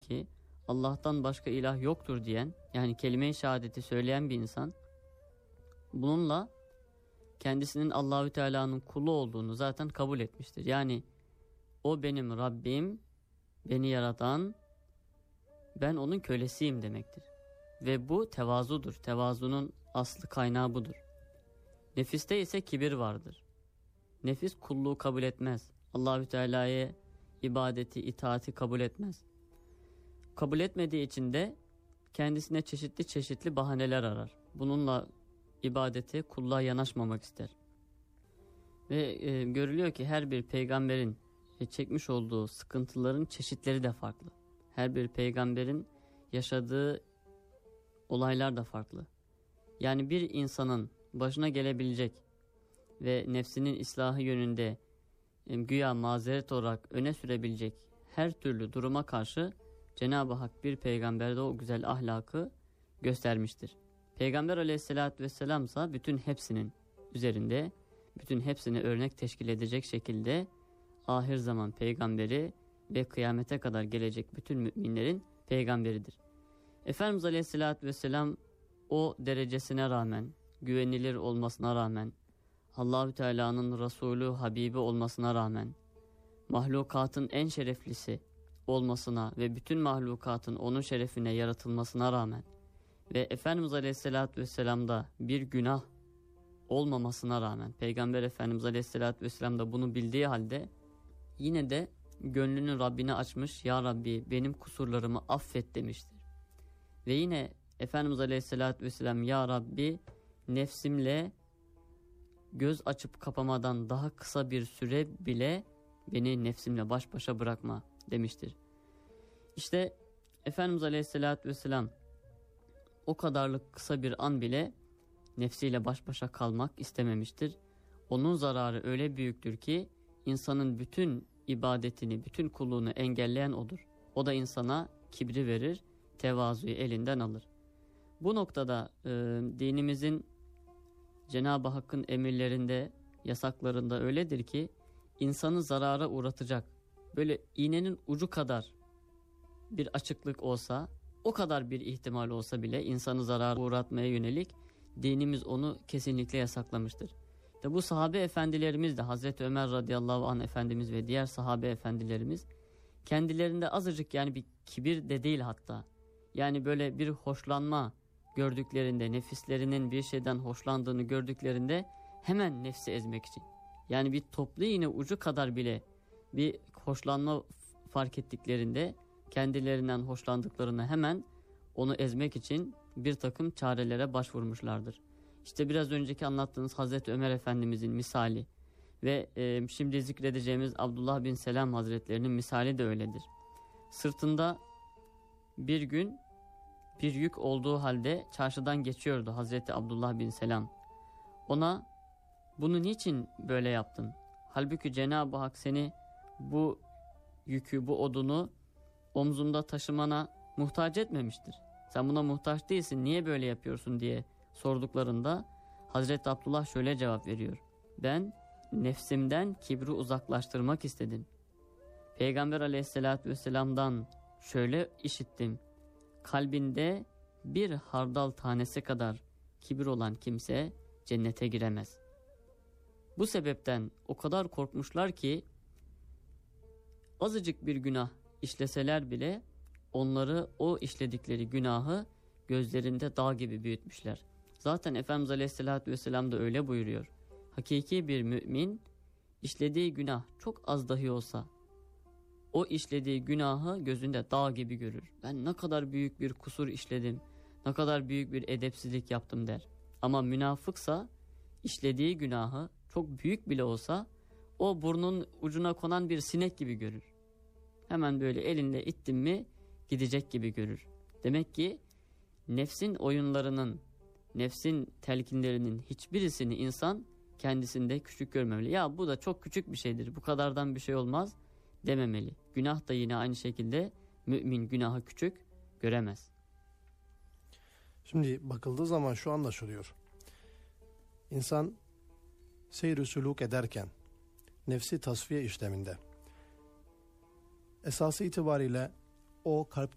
ki Allah'tan başka ilah yoktur diyen, yani kelime-i şehadeti söyleyen bir insan bununla kendisinin Allahü Teala'nın kulu olduğunu zaten kabul etmiştir. Yani o benim Rabbim, beni yaratan, ben onun kölesiyim demektir. Ve bu tevazudur. Tevazunun aslı kaynağı budur. Nefiste ise kibir vardır. Nefis kulluğu kabul etmez. Allahü Teala'ya ibadeti, itaati kabul etmez. Kabul etmediği için de kendisine çeşitli çeşitli bahaneler arar. Bununla ibadete, kulluğa yanaşmamak ister. Ve görülüyor ki her bir peygamberin çekmiş olduğu sıkıntıların çeşitleri de farklı. Her bir peygamberin yaşadığı olaylar da farklı. Yani bir insanın başına gelebilecek ve nefsinin ıslahı yönünde güya mazeret olarak öne sürebilecek her türlü duruma karşı Cenab-ı Hak bir peygamberde o güzel ahlakı göstermiştir. Peygamber aleyhissalatü vesselam ise bütün hepsinin üzerinde, bütün hepsini örnek teşkil edecek şekilde ahir zaman peygamberi ve kıyamete kadar gelecek bütün müminlerin peygamberidir. Efendimiz aleyhissalatü vesselam o derecesine rağmen, güvenilir olmasına rağmen, Allahü Teala'nın Resulü, Habibi olmasına rağmen, mahlukatın en şereflisi olmasına ve bütün mahlukatın onun şerefine yaratılmasına rağmen ve Efendimiz Aleyhisselatü Vesselam'da bir günah olmamasına rağmen, Peygamber Efendimiz Aleyhisselatü Vesselam da bunu bildiği halde yine de gönlünü Rabbine açmış, ya Rabbi benim kusurlarımı affet demiştir. Ve yine Efendimiz Aleyhisselatü Vesselam, ya Rabbi nefsimle göz açıp kapamadan daha kısa bir süre bile beni nefsimle baş başa bırakma demiştir. İşte Efendimiz Aleyhisselatü Vesselam o kadarlık kısa bir an bile nefsiyle baş başa kalmak istememiştir. Onun zararı öyle büyüktür ki insanın bütün ibadetini, bütün kulluğunu engelleyen odur. O da insana kibri verir, tevazuyu elinden alır. Bu noktada dinimizin Cenab-ı Hakk'ın emirlerinde, yasaklarında öyledir ki insanı zarara uğratacak, böyle iğnenin ucu kadar bir açıklık olsa, o kadar bir ihtimal olsa bile insanı zarara uğratmaya yönelik dinimiz onu kesinlikle yasaklamıştır. İşte bu sahabe efendilerimiz de, Hazreti Ömer radıyallahu anh efendimiz ve diğer sahabe efendilerimiz kendilerinde azıcık, yani bir kibir de değil hatta, yani böyle bir hoşlanma gördüklerinde, nefislerinin bir şeyden hoşlandığını gördüklerinde hemen nefsi ezmek için, yani bir toplu iğne ucu kadar bile bir hoşlanma fark ettiklerinde kendilerinden hoşlandıklarını hemen onu ezmek için bir takım çarelere başvurmuşlardır. İşte biraz önceki anlattığınız Hazreti Ömer Efendimizin misali ve şimdi zikredeceğimiz Abdullah bin Selam Hazretlerinin misali de öyledir. Sırtında bir gün bir yük olduğu halde çarşıdan geçiyordu Hazreti Abdullah bin Selam. Ona, bunu niçin böyle yaptın? Halbuki Cenab-ı Hak seni bu yükü, bu odunu omzunda taşımana muhtaç etmemiştir. Sen buna muhtaç değilsin, niye böyle yapıyorsun diye sorduklarında Hazreti Abdullah şöyle cevap veriyor: ben nefsimden kibri uzaklaştırmak istedim. Peygamber aleyhissalatü vesselam'dan şöyle işittim: kalbinde bir hardal tanesi kadar kibir olan kimse cennete giremez. Bu sebepten o kadar korkmuşlar ki azıcık bir günah işleseler bile onları, o işledikleri günahı gözlerinde dağ gibi büyütmüşler. Zaten Efendimiz Aleyhisselatü Vesselam da öyle buyuruyor: hakiki bir mümin işlediği günah çok az dahi olsa o işlediği günahı gözünde dağ gibi görür. Ben ne kadar büyük bir kusur işledim, ne kadar büyük bir edepsizlik yaptım der. Ama münafıksa işlediği günahı çok büyük bile olsa o burnun ucuna konan bir sinek gibi görür. Hemen böyle elinde ittin mi gidecek gibi görür. Demek ki nefsin oyunlarının, nefsin telkinlerinin hiçbirisini insan kendisinde küçük görmemeli. Ya bu da çok küçük bir şeydir, bu kadardan bir şey olmaz dememeli. Günah da yine aynı şekilde mümin günahı küçük göremez. Şimdi bakıldığı zaman şu anlaşılıyor. İnsan seyr-i sülûk ederken nefsi tasfiye işleminde esası itibariyle o